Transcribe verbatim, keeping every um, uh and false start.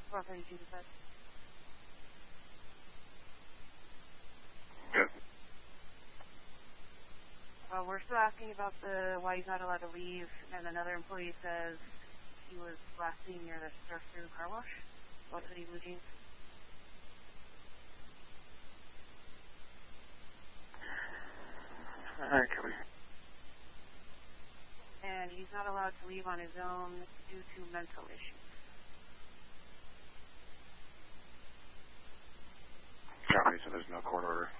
four thirty-two to five. Good. Well, we're still asking about the why he's not allowed to leave, and another employee says he was last seen near the surf-through car wash. What city blue jeans? Alright, Kelly. And he's not allowed to leave on his own due to mental issues. Copy, so there's no court order.